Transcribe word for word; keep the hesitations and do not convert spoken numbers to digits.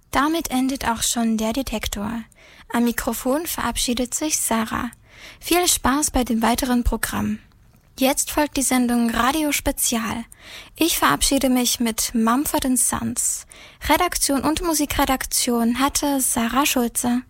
Damit endet auch schon der Detektor. Am Mikrofon verabschiedet sich Sarah. Viel Spaß bei dem weiteren Programm. Jetzt folgt die Sendung Radio Spezial. Ich verabschiede mich mit Mumford and Sons. Redaktion und Musikredaktion hatte Sarah Schulze.